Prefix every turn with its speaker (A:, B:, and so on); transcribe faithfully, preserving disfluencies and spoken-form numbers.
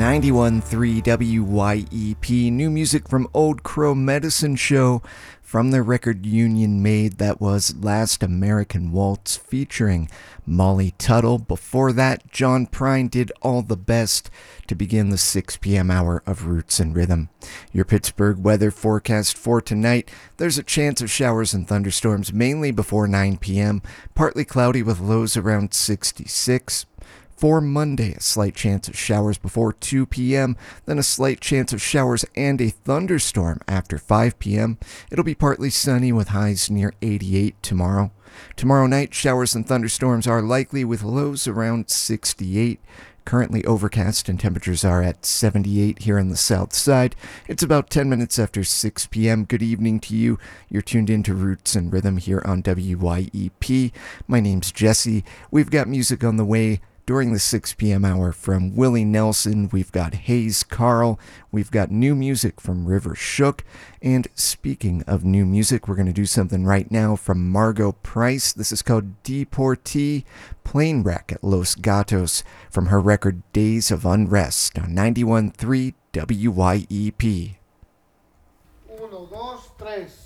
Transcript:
A: ninety-one point three W Y E P. New music from Old Crow Medicine Show from their record Union Made. That was Last American Waltz featuring Molly Tuttle. Before that, John Prine did All the Best to begin the six p.m. hour of Roots and Rhythm. Your Pittsburgh weather forecast for tonight: there's a chance of showers and thunderstorms mainly before nine p.m. Partly cloudy with lows around sixty-six. For Monday, a slight chance of showers before two p.m., then a slight chance of showers and a thunderstorm after five p.m. It'll be partly sunny with highs near eighty-eight tomorrow. Tomorrow night, showers and thunderstorms are likely with lows around sixty-eight. Currently overcast and temperatures are at seventy-eight here on the south side. It's about ten minutes after six p.m. Good evening to you. You're tuned in to Roots and Rhythm here on W Y E P. My name's Jesse. We've got music on the way during the six p.m. hour from Willie Nelson. We've got Hayes Carl. We've got new music from River Shook. And speaking of new music, we're going to do something right now from Margo Price. This is called Deportee, Plane Wreck at Los Gatos from her record Days of Unrest on ninety-one point three W Y E P.
B: Uno, dos, tres.